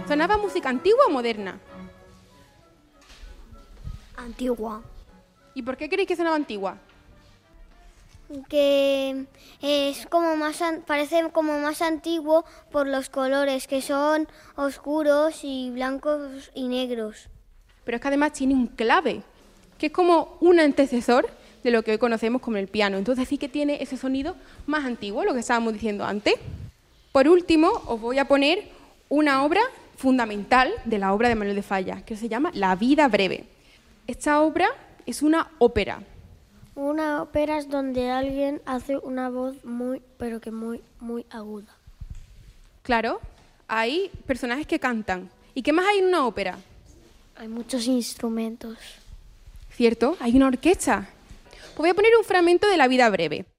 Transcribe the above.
¿Sonaba música antigua o moderna? Antigua. ¿Y por qué creéis que sonaba antigua? Que es como parece como más antiguo por los colores, que son oscuros y blancos y negros. Pero es que además tiene un clave, que es como un antecesor de lo que hoy conocemos como el piano. Entonces sí que tiene ese sonido más antiguo, lo que estábamos diciendo antes. Por último, os voy a poner una obra fundamental de la obra de Manuel de Falla, que se llama La vida breve. Esta obra es una ópera. Una ópera es donde alguien hace una voz muy aguda. Claro, hay personajes que cantan. ¿Y qué más hay en una ópera? Hay muchos instrumentos. ¿Cierto? Hay una orquesta. Pues voy a poner un fragmento de La vida breve.